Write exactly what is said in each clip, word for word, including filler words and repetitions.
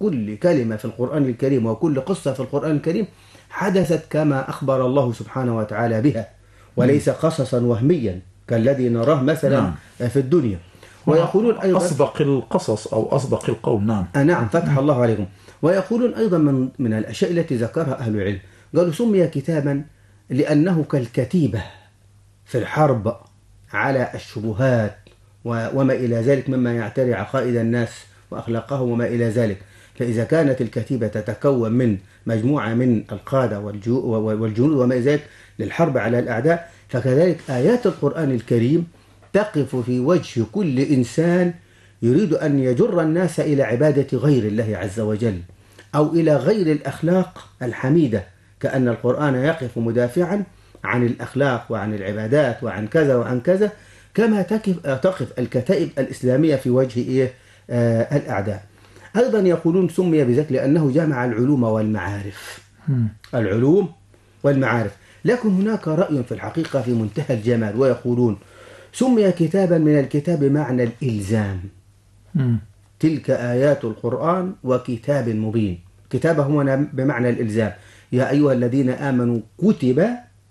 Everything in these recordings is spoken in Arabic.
كل كلمة في القرآن الكريم وكل قصة في القرآن الكريم حدثت كما أخبر الله سبحانه وتعالى بها، وليس قصصا وهميا كالذي نراه مثلا نعم. في الدنيا. ويقولون أيضا أصدق القصص أو أصدق القول. نعم نعم فتح الله عليكم. ويقولون أيضا من, من الأشياء التي ذكرها أهل العلم، قالوا سمي كتابا لأنه كالكتيبة في الحرب على الشبهات وما إلى ذلك مما يعتري عقائد الناس وأخلاقهم وما إلى ذلك. فإذا كانت الكتيبة تتكون من مجموعة من القادة والجنود وما إلى ذلك للحرب على الأعداء، فكذلك آيات القرآن الكريم تقف في وجه كل إنسان يريد أن يجر الناس إلى عبادة غير الله عز وجل أو إلى غير الأخلاق الحميدة، كأن القرآن يقف مدافعا عن الأخلاق وعن العبادات وعن كذا وعن كذا، كما تقف الكتائب الإسلامية في وجه إيه آه الأعداء. أيضا يقولون سمي بذلك لأنه جمع العلوم والمعارف. العلوم والمعارف. لكن هناك رأي في الحقيقة في منتهى الجمال، ويقولون سمي كتابا من الكتاب بمعنى الإلزام. م. تلك آيات القرآن وكتاب مبين. كتابه هنا بمعنى الإلزام. يا أيها الذين آمنوا كتب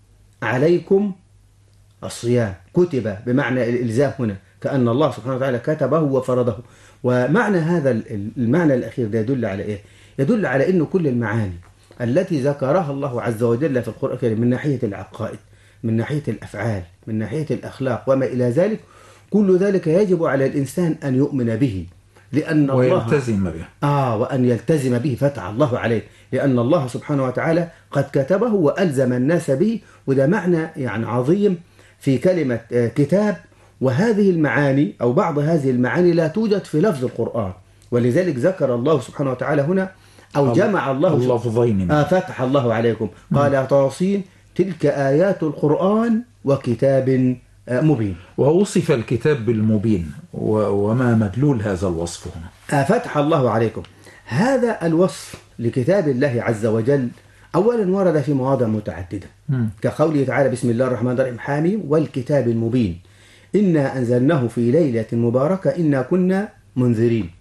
عليكم الصيام. كتب بمعنى الإلزام هنا، كأن الله سبحانه وتعالى كتبه وفرضه. ومعنى هذا المعنى الأخير ده يدل على إيه؟ يدل على أن كل المعاني التي ذكرها الله عز وجل في القرآن الكريم من ناحية العقائد، من ناحية الأفعال، من ناحية الأخلاق وما إلى ذلك، كل ذلك يجب على الإنسان أن يؤمن به، لأن ويلتزم به. آه وأن يلتزم به فتح الله عليه، لأن الله سبحانه وتعالى قد كتبه وألزم الناس به. وده معنى يعني عظيم في كلمة كتاب. وهذه المعاني أو بعض هذه المعاني لا توجد في لفظ القرآن، ولذلك ذكر الله سبحانه وتعالى هنا أو جمع الله اللفظين. آه فتح الله عليكم. قال طاسين تلك آيات القرآن وكتاب مبين. ووصف الكتاب بالمبين، وما مدلول هذا الوصف هنا؟ آه فتح الله عليكم. هذا الوصف لكتاب الله عز وجل أولا ورد في مواضع متعددة، م. كقوله تعالى بسم الله الرحمن الرحيم حاميم والكتاب المبين إنا أنزلناه في ليلة مباركة إنا كنا منذرين.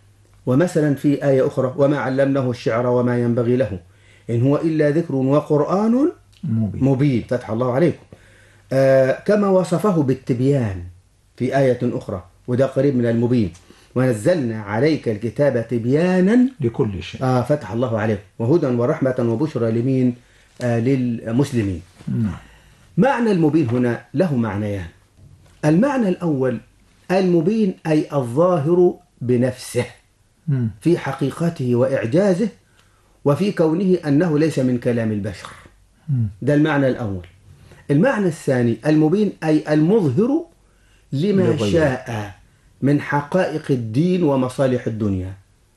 ومثلا في آية أخرى وما علمناه الشعر وما ينبغي له إن هو إلا ذكر وقرآن مبين, مبين. فتح الله عليكم. آه كما وصفه بالتبيان في آية أخرى، وده قريب من المبين، ونزلنا عليك الكتاب تبيانا لكل شيء. آه فتح الله عليكم. وهدى ورحمة وبشرى لمين؟ آه للمسلمين. نعم. معنى المبين هنا له معنيان. المعنى الأول المبين أي الظاهر بنفسه م. في حقيقته وإعجازه وفي كونه أنه ليس من كلام البشر. م. ده المعنى الأول. المعنى الثاني المبين أي المظهر لما لغير. شاء من حقائق الدين ومصالح الدنيا.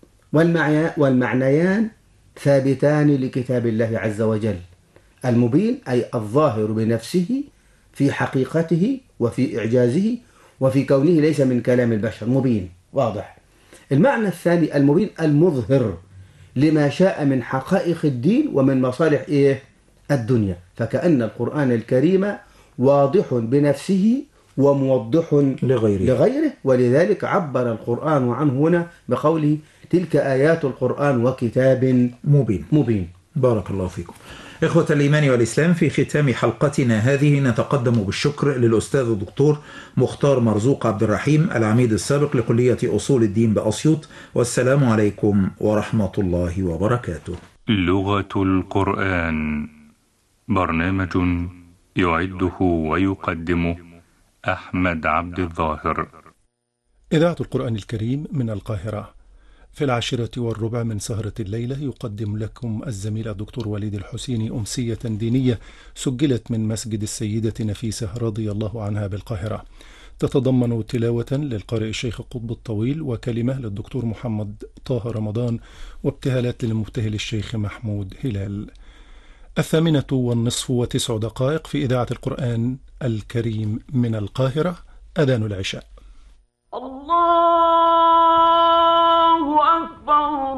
والمعنيان ثابتان لكتاب الله عز وجل. المبين أي الظاهر بنفسه في حقيقته وفي إعجازه وفي كونه ليس من كلام البشر. مبين واضح. المعنى الثاني المبين المظهر لما شاء من حقائق الدين ومن مصالح إيه؟ الدنيا. فكأن القرآن الكريم واضح بنفسه وموضح لغيره. لغيره، ولذلك عبر القرآن عنه هنا بقوله تلك آيات القرآن وكتاب مبين. مبين. بارك الله فيكم. إخوة الإيمان والإسلام، في ختام حلقتنا هذه نتقدم بالشكر للأستاذ الدكتور مختار مرزوق عبد الرحيم العميد السابق لكلية أصول الدين بأسيوط، والسلام عليكم ورحمة الله وبركاته. لغة القرآن، برنامج يعده ويقدمه أحمد عبد الظاهر. إذاعة القرآن الكريم من القاهرة. في العاشرة والربع من سهرة الليلة يقدم لكم الزميل الدكتور وليد الحسيني أمسية دينية سجلت من مسجد السيدة نفيسة رضي الله عنها بالقاهرة، تتضمن تلاوة للقارئ الشيخ القطب الطويل وكلمة للدكتور محمد طه رمضان وابتهالات للمبتهل الشيخ محمود هلال. الثامنة والنصف وتسع دقائق في إذاعة القرآن الكريم من القاهرة أذان العشاء. الله أكبر.